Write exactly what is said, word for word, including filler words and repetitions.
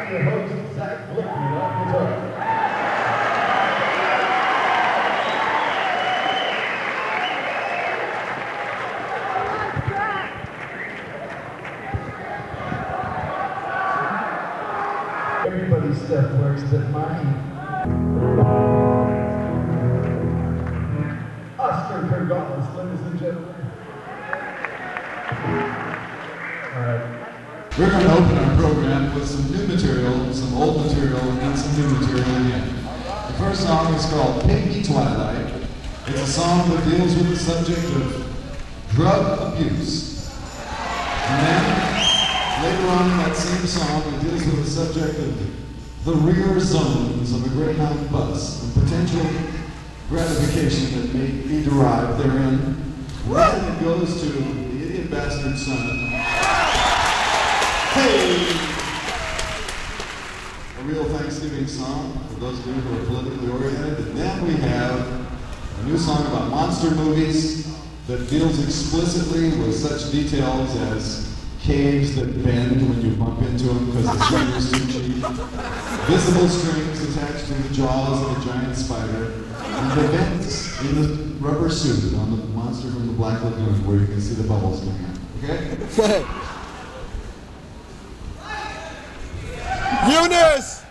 I'm your host, Zach Glickman on guitar. Everybody's stuff works but mine. Oscar Pergollis, ladies and gentlemen. Alright. We're going to open our program with some new material, some old material, and some new material again. The first song is called Pygmy Twilight. It's a song that deals with the subject of drug abuse. And then, later on in that same song, it deals with the subject of the rear zones of a Greyhound bus and potential gratification that may be derived therein. Then it goes to the idiot bastard son. Hey! A real Thanksgiving song for those of you who are politically oriented. And then we have a new song about monster movies that deals explicitly with such details as caves that bend when you bump into them because the string is too cheap, visible strings attached to the jaws of a giant spider, and the vents in the rubber suit on the monster from the Black Lagoon where you can see the bubbles coming out. Okay? Eunice!